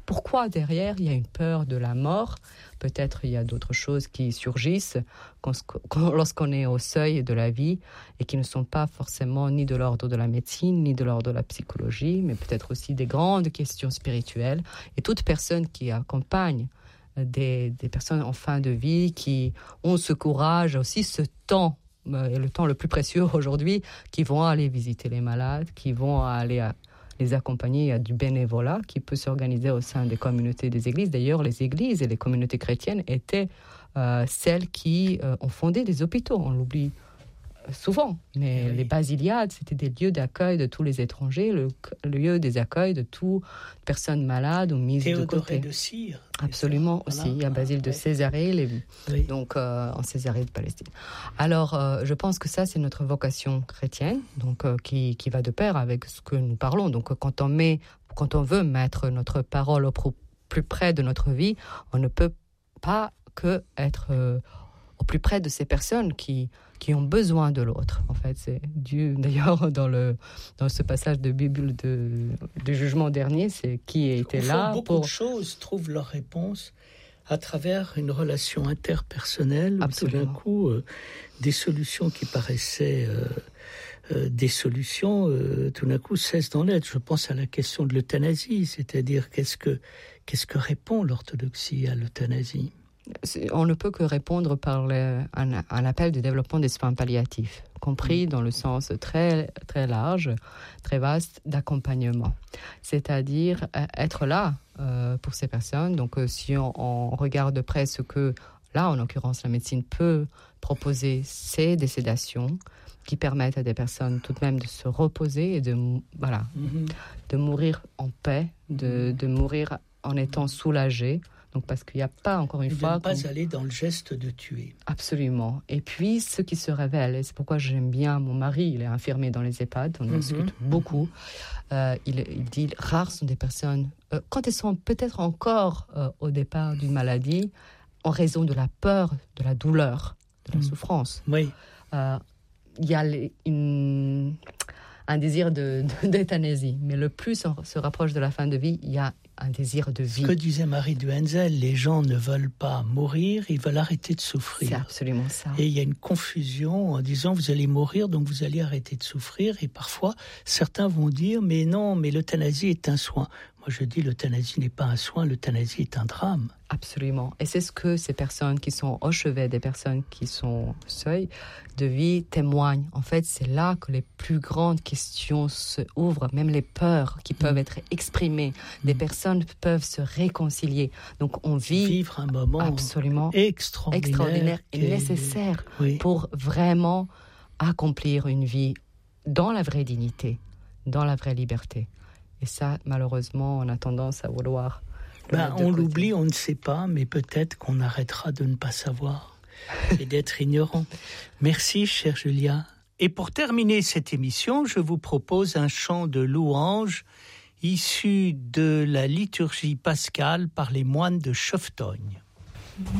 Pourquoi derrière, il y a une peur de la mort? Peut-être il y a d'autres choses qui surgissent lorsqu'on est au seuil de la vie et qui ne sont pas forcément ni de l'ordre de la médecine, ni de l'ordre de la psychologie, mais peut-être aussi des grandes questions spirituelles. Et toute personne qui accompagne des personnes en fin de vie, qui ont ce courage, aussi ce temps, et le temps le plus précieux aujourd'hui, qui vont aller visiter les malades, qui vont aller les accompagner. Il y a du bénévolat qui peut s'organiser au sein des communautés des églises. D'ailleurs, les églises et les communautés chrétiennes étaient celles qui ont fondé des hôpitaux. On l'oublie souvent, mais les basiliades, c'était des lieux d'accueil de tous les étrangers, le lieu des accueils de toutes personnes malades ou mises de côté. Théodoré de Cire. Absolument, aussi. Voilà. Il y a Basile de Césarée, donc en Césarée de Palestine. Alors, je pense que ça, c'est notre vocation chrétienne, donc qui va de pair avec ce que nous parlons. Donc, quand on veut mettre notre parole au plus près de notre vie, on ne peut pas que être au plus près de ces personnes qui ont besoin de l'autre. En fait, c'est Dieu, d'ailleurs, dans ce passage de Bible du jugement dernier, c'est qui était là pour... Beaucoup de choses trouvent leur réponse à travers une relation interpersonnelle. Absolument. Tout d'un coup, des solutions qui paraissaient des solutions, tout d'un coup, cessent d'en être. Je pense à la question de l'euthanasie, c'est-à-dire qu'est-ce que répond l'orthodoxie à l'euthanasie? On ne peut que répondre par un appel de développement des soins palliatifs, compris dans le sens très, très large, très vaste d'accompagnement. C'est-à-dire être là pour ces personnes. Donc, si on regarde de près ce que, là, en l'occurrence, la médecine peut proposer, c'est des sédations qui permettent à des personnes tout de même de se reposer et de mourir en paix, de mourir en étant soulagé. Donc, parce qu'il n'y a pas, encore une fois... De ne pas aller dans le geste de tuer. Absolument. Et puis, ce qui se révèle, et c'est pourquoi j'aime bien mon mari, il est infirmier dans les EHPAD, on discute beaucoup, il dit, rares sont des personnes, quand elles sont peut-être encore au départ d'une maladie, en raison de la peur, de la douleur, de la souffrance. Oui. Il y a un désir d'euthanasie, mais le plus on se rapproche de la fin de vie, il y a un désir de vie. Ce que disait Marie Duhenzel, les gens ne veulent pas mourir, ils veulent arrêter de souffrir. C'est absolument ça. Et il y a une confusion en disant vous allez mourir, donc vous allez arrêter de souffrir. Et parfois, certains vont dire mais non, mais l'euthanasie est un soin. Moi je dis l'euthanasie n'est pas un soin, l'euthanasie est un drame. Absolument. Et c'est ce que ces personnes qui sont au chevet des personnes qui sont au seuil de vie témoignent. En fait, c'est là que les plus grandes questions se ouvrent, même les peurs qui peuvent être exprimées. Des personnes peuvent se réconcilier. Donc, on vivre un moment absolument extraordinaire et nécessaire pour vraiment accomplir une vie dans la vraie dignité, dans la vraie liberté. Et ça, malheureusement, on a tendance à vouloir... on l'oublie, on ne sait pas, mais peut-être qu'on arrêtera de ne pas savoir et d'être ignorant. Merci, chère Julia. Et pour terminer cette émission, je vous propose un chant de louange issu de la liturgie pascale par les moines de Chauffetogne.